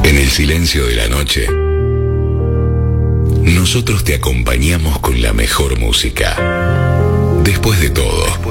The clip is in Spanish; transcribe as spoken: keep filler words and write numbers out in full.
En el silencio de la noche, nosotros te acompañamos con la mejor música. Después de todo,